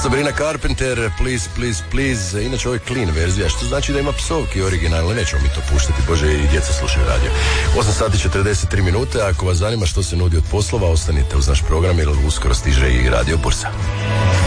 Sabrina Carpenter, Please, Please, Please. Inače ovo je clean verzija, što znači da ima psovki originalno. Nećemo mi to puštati, bože, i djeca slušaju radio. 8 sati 43 minute. Ako vas zanima što se nudi od poslova, ostanite uz naš program jer uskoro stiže i Radio Bursa.